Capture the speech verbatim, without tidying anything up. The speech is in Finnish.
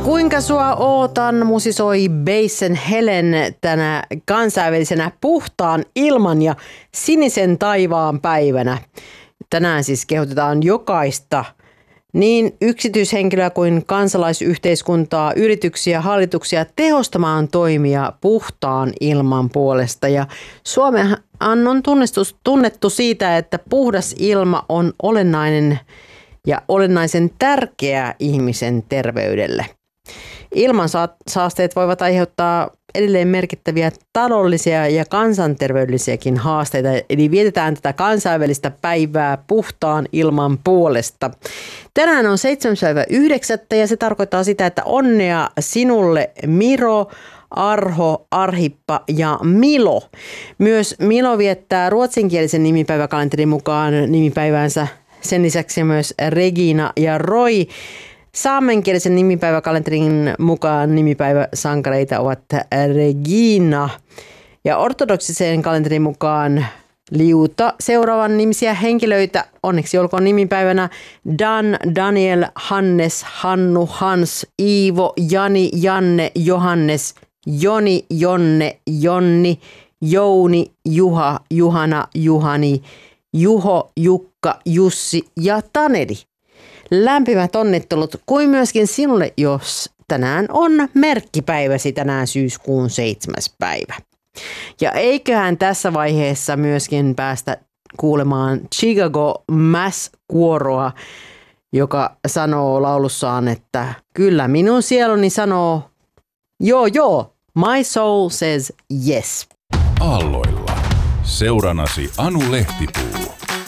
Kuinka sua ootan, musisoi Basen Helen tänä kansainvälisenä puhtaan ilman ja sinisen taivaan päivänä. Tänään siis kehotetaan jokaista, niin yksityishenkilöä kuin kansalaisyhteiskuntaa, yrityksiä, hallituksia tehostamaan toimia puhtaan ilman puolesta. Ja Suomen on tunnettu siitä, että puhdas ilma on olennainen ja olennaisen tärkeä ihmisen terveydelle. Ilmansaasteet voivat aiheuttaa edelleen merkittäviä taloudellisia ja kansanterveydellisiäkin haasteita, eli vietetään tätä kansainvälistä päivää puhtaan ilman puolesta. Tänään on seitsemäs yhdeksättä ja se tarkoittaa sitä, että onnea sinulle Miro, Arho, Arhippa ja Milo. Myös Milo viettää ruotsinkielisen nimipäiväkalenterin mukaan nimipäivänsä. Sen lisäksi myös Regina ja Roy. Saamenkielisen nimipäiväkalenterin mukaan nimipäiväsankareita ovat Regina ja ortodoksisen kalenterin mukaan liuta seuraavan nimisiä henkilöitä. Onneksi olkoon nimipäivänä Dan, Daniel, Hannes, Hannu, Hans, Iivo, Jani, Janne, Johannes, Joni, Jonne, Jonni, Jouni, Juha, Juhana, Juhani, Juho, Jukka, Jussi ja Taneli. Lämpimät onnittelut kuin myöskin sinulle, jos tänään on merkkipäiväsi, tänään syyskuun seitsemäs päivä. Ja eiköhän tässä vaiheessa myöskin päästä kuulemaan Chicago Mass-kuoroa, joka sanoo laulussaan, että kyllä minun sieluni sanoo joo joo, my soul says yes. Aalloilla. Seuranasi Anu Lehtipuu.